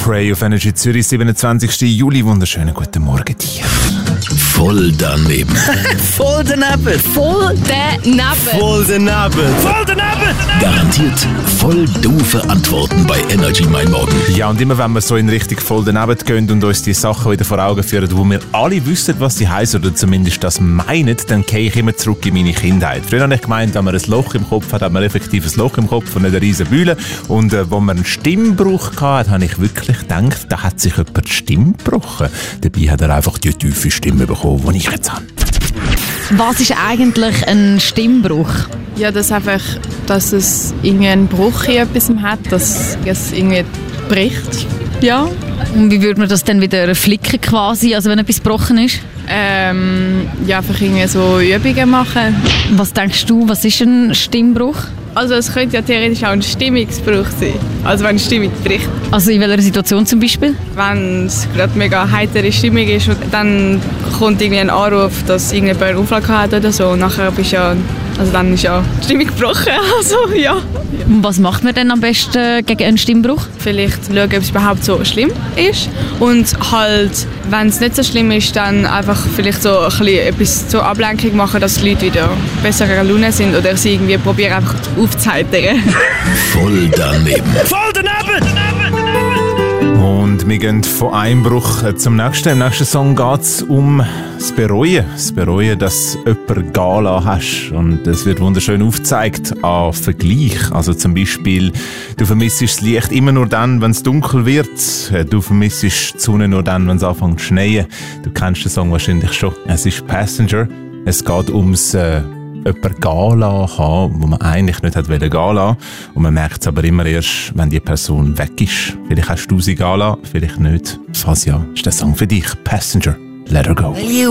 Prey auf Energy Zürich, 27. Juli. Wunderschönen guten Morgen dir. Voll daneben. Voll daneben. Voll daneben. Voll daneben. Voll daneben. Garantiert voll doofe Antworten bei Energy Mein Morgen. Ja, und immer wenn wir so in Richtung voll daneben gehen und uns die Sachen wieder vor Augen führen, wo wir alle wissen, was sie heißen oder zumindest das meinen, dann gehe ich immer zurück in meine Kindheit. Früher habe ich gemeint, wenn man ein Loch im Kopf hat, hat man effektiv ein Loch im Kopf und nicht eine riesen Bühne. Und wo man einen Stimmbruch hatte, habe ich wirklich gedacht, da hat sich jemand die Stimme gebrochen. Dabei hat er einfach die tiefe Stimme bekommen, die ich jetzt habe. Was ist eigentlich ein Stimmbruch? Ja, dass es irgendwie einen Bruch in etwas hat, dass es irgendwie bricht. Ja. Und wie würde man das dann wieder flicken quasi, also wenn etwas gebrochen ist? Ja, einfach irgendwie so Übungen machen. Was denkst du, was ist ein Stimmbruch? Also es könnte ja theoretisch auch ein Stimmungsbruch sein. Also wenn die Stimmung bricht. Also in welcher Situation zum Beispiel? Wenn es gerade mega heitere Stimmung ist und dann kommt irgendwie ein Anruf, dass irgendjemand einen Unfall hat oder so. Und nachher dann ist ja die Stimmung gebrochen. Also ja. Und was macht man denn am besten gegen einen Stimmbruch? Vielleicht schauen, ob es überhaupt so schlimm ist. Und halt, wenn es nicht so schlimm ist, dann einfach vielleicht so ein bisschen etwas zur Ablenkung machen, dass die Leute wieder besserer Laune sind oder sie irgendwie probieren einfach aufzuheitern. Voll daneben. Voll daneben. Und wir gehen von einem Bruch zum nächsten. Im nächsten Song geht es um das Bereuen. Das Bereuen, dass du jemanden gehen lassen hast. Und es wird wunderschön aufgezeigt an Vergleich. Also zum Beispiel, du vermisst das Licht immer nur dann, wenn es dunkel wird. Du vermisst die Sonne nur dann, wenn es anfängt zu schneien. Du kennst den Song wahrscheinlich schon. Es ist Passenger. Es geht ums jemanden gehen lassen haben, wo man eigentlich nicht hat gehen lassen. Und man merkt es aber immer erst, wenn die Person weg ist. Vielleicht hast du sie gehen lassen, vielleicht nicht. Falls ja, ist der Song für dich. Passenger. Let her go.